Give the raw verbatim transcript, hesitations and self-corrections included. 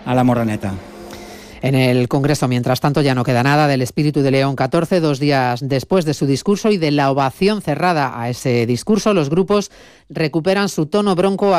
a la Moreneta. En el Congreso, mientras tanto, ya no queda nada del espíritu de León catorce, dos días después de su discurso y de la ovación cerrada a ese discurso. Los grupos recuperan su tono bronco